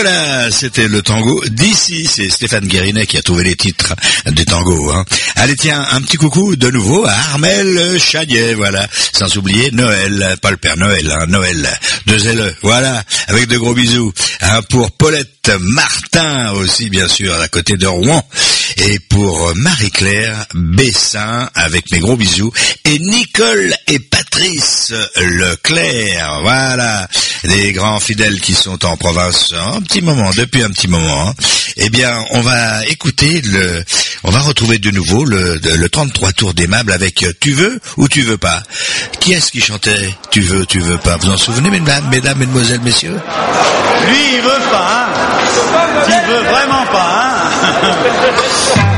voilà, c'était le tango d'ici. C'est Stéphane Guérinet qui a trouvé les titres des tangos. Hein. Allez, tiens, un petit coucou de nouveau à Armel Chagnet, voilà. Sans oublier Noël, pas le Père Noël, hein, Noël, de Zelle, voilà, avec de gros bisous. Hein, pour Paulette Martin aussi, bien sûr, à côté de Rouen. Et pour Marie-Claire Bessin, avec mes gros bisous. Et Nicole et Patrice Leclerc, voilà, des grands fidèles qui sont en province depuis un petit moment. Hein. Eh bien, on va écouter on va retrouver de nouveau le 33 tours d'Aimable avec Tu veux ou tu veux pas. Qui est-ce qui chantait Tu veux pas? Vous en souvenez, mesdames, mesdemoiselles, messieurs? Lui, il veut pas, hein. Il veut vraiment pas, hein.